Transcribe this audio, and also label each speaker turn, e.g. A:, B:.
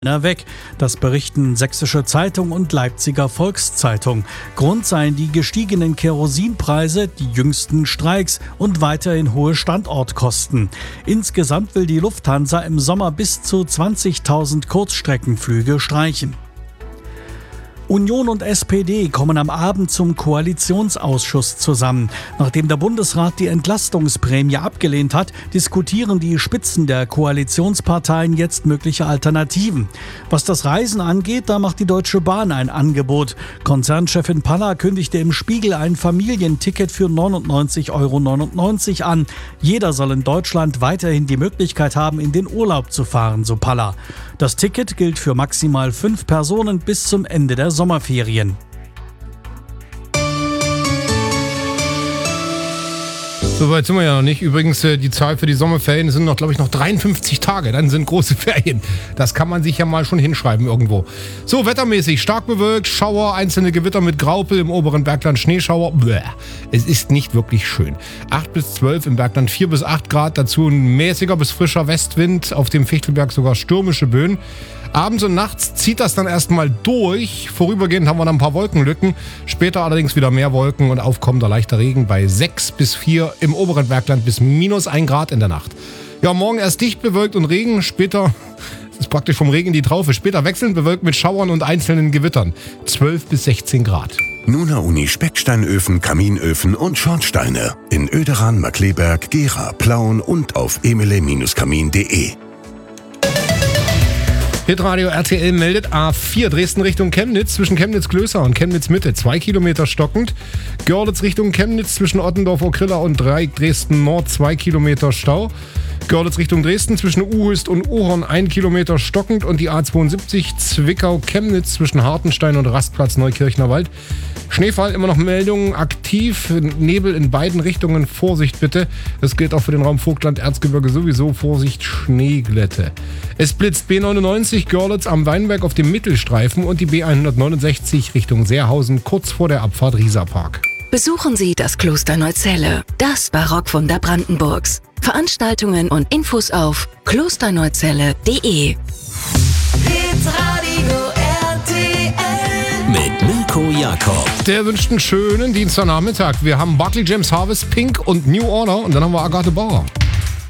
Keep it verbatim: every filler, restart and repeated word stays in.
A: weg. Das berichten Sächsische Zeitung und Leipziger Volkszeitung. Grund seien die gestiegenen Kerosinpreise, die jüngsten Streiks und weiterhin hohe Standortkosten. Insgesamt will die Lufthansa im Sommer bis zu zwanzigtausend Kurzstreckenflüge streichen. Union und S P D kommen am Abend zum Koalitionsausschuss zusammen. Nachdem der Bundesrat die Entlastungsprämie abgelehnt hat, diskutieren die Spitzen der Koalitionsparteien jetzt mögliche Alternativen. Was das Reisen angeht, da macht die Deutsche Bahn ein Angebot. Konzernchefin Panner kündigte im Spiegel ein Familienticket für neunundneunzig Euro neunundneunzig an. Jeder soll in Deutschland weiterhin die Möglichkeit haben, in den Urlaub zu fahren, so Panner. Das Ticket gilt für maximal fünf Personen bis zum Ende der Sommerferien.
B: Soweit sind wir ja noch nicht. Übrigens, die Zahl für die Sommerferien sind noch, glaube ich, noch dreiundfünfzig Tage. Dann sind große Ferien. Das kann man sich ja mal schon hinschreiben irgendwo. So, wettermäßig stark bewölkt, Schauer, einzelne Gewitter mit Graupel, im oberen Bergland Schneeschauer. Bäh. Es ist nicht wirklich schön. acht bis zwölf im Bergland, vier bis acht Grad. Dazu ein mäßiger bis frischer Westwind. Auf dem Fichtelberg sogar stürmische Böen. Abends und nachts zieht das dann erstmal durch. Vorübergehend haben wir dann ein paar Wolkenlücken. Später allerdings wieder mehr Wolken und aufkommender leichter Regen bei sechs bis vier im oberen Bergland bis minus ein Grad in der Nacht. Ja, morgen erst dicht bewölkt und Regen. Später, das ist praktisch vom Regen in die Traufe, später wechselnd bewölkt mit Schauern und einzelnen Gewittern. zwölf bis sechzehn Grad.
C: Nuna Uni Specksteinöfen, Kaminöfen und Schornsteine. In Oederan, Markleberg, Gera, Plauen und auf emele Kamin punkt de.
B: Hitradio R T L meldet A vier Dresden Richtung Chemnitz zwischen Chemnitz-Klößer und Chemnitz-Mitte zwei Kilometer stockend. Görlitz Richtung Chemnitz zwischen Ottendorf-Okrilla und Dreieck Dresden-Nord zwei Kilometer Stau. Görlitz Richtung Dresden zwischen Uhöst und Ohorn ein Kilometer stockend und die A zweiundsiebzig Zwickau-Chemnitz zwischen Hartenstein und Rastplatz Neukirchner Wald. Schneefall, immer noch Meldungen aktiv, Nebel in beiden Richtungen, Vorsicht bitte. Das gilt auch für den Raum Vogtland-Erzgebirge sowieso, Vorsicht Schneeglätte. Es blitzt B neunundneunzig Görlitz am Weinberg auf dem Mittelstreifen und die B hundertneunundsechzig Richtung Seerhausen kurz vor der Abfahrt Rieserpark.
D: Besuchen Sie das Kloster Neuzelle, das Barockwunder Brandenburgs. Veranstaltungen und Infos auf klosterneuzelle punkt de.
E: Mit Mirko Jakob.
B: Der wünscht einen schönen Dienstagnachmittag. Wir haben Barclay James Harvest, Pink und New Order und dann haben wir Agathe Bauer.